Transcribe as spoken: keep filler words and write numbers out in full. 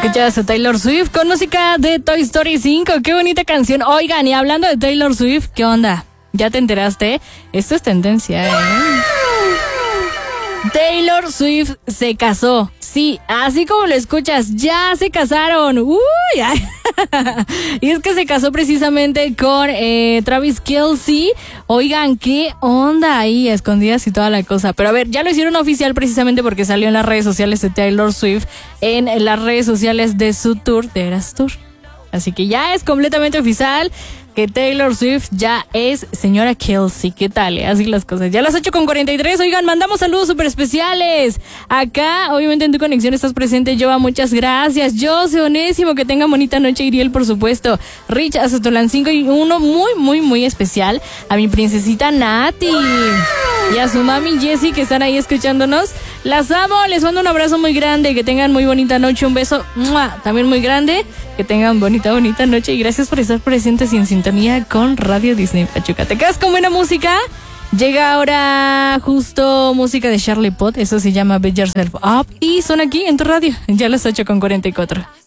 Escuchas a Taylor Swift con música de Toy Story cinco. Qué bonita canción. Oigan, y hablando de Taylor Swift, ¿qué onda? ¿Ya te enteraste? Esto es tendencia, ¿eh? Taylor Swift se casó. Sí, así como lo escuchas, ya se casaron. Uy, ay. Y es que se casó precisamente con eh, Travis Kelce. Oigan, qué onda ahí, escondidas y toda la cosa. Pero a ver, ya lo hicieron oficial precisamente porque salió en las redes sociales de Taylor Swift, en las redes sociales de su tour, de Eras Tour. Así que ya es completamente oficial que Taylor Swift ya es señora Kelce. ¿Qué tal? Eh? Así las cosas. Ya a las ocho con cuarenta y tres. Oigan, mandamos saludos súper especiales. Acá, obviamente en tu conexión estás presente, Joa, muchas gracias. Jose Onésimo, que tengan bonita noche. Iriel, por supuesto. Rich, Azotolán cinco y uno muy, muy, muy especial a mi princesita Nati. Y a su mami Jessie, que están ahí escuchándonos. Las amo, les mando un abrazo muy grande. Que tengan muy bonita noche. Un beso ¡mua! También muy grande. Que tengan bonita, bonita noche. Y gracias por estar presentes y en sintonía con Radio Disney Pachuca. ¿Te quedas con buena música? Llega ahora justo música de Charlie Puth. Eso se llama Beat Yourself Up. Y son aquí en tu radio. Ya las ocho con cuarenta y cuatro.